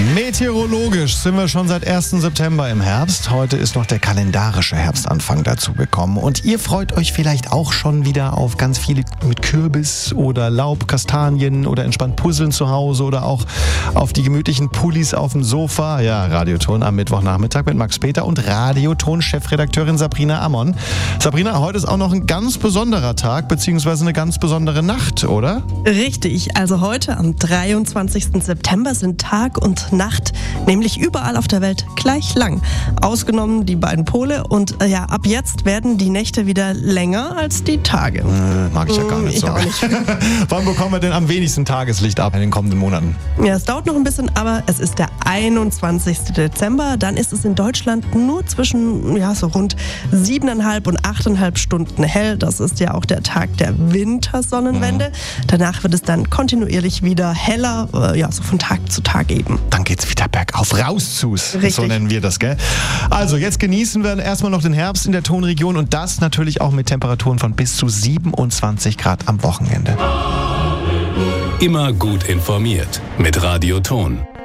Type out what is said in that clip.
Meteorologisch sind wir schon seit 1. September im Herbst. Heute ist noch der kalendarische Herbstanfang dazu gekommen. Und ihr freut euch vielleicht auch schon wieder auf ganz viele mit Kürbis oder Laub, Kastanien oder entspannt Puzzeln zu Hause oder auch auf die gemütlichen Pullis auf dem Sofa. Ja, Radioton am Mittwochnachmittag mit Max Peter und Radioton-Chefredakteurin Sabrina Ammon. Sabrina, heute ist auch noch ein ganz besonderer Tag bzw. eine ganz besondere Nacht, oder? Richtig, also heute am 23. September sind Tag und Nacht, nämlich überall auf der Welt gleich lang. Ausgenommen die beiden Pole und ab jetzt werden die Nächte wieder länger als die Tage. Mag ich ja gar nicht ich so. Auch nicht. Wann bekommen wir denn am wenigsten Tageslicht ab in den kommenden Monaten? Ja, es dauert noch ein bisschen, aber es ist der 21. Dezember. Dann ist es in Deutschland nur zwischen so rund 7,5 und 8,5 Stunden hell. Das ist ja auch der Tag der Wintersonnenwende. Danach wird es dann kontinuierlich wieder heller, so von Tag zu Tag eben. Dann geht's wieder bergauf, raus zu's. Richtig. So nennen wir das, gell? Also, jetzt genießen wir erstmal noch den Herbst in der Tonregion und das natürlich auch mit Temperaturen von bis zu 27 Grad am Wochenende. Immer gut informiert mit Radio Ton.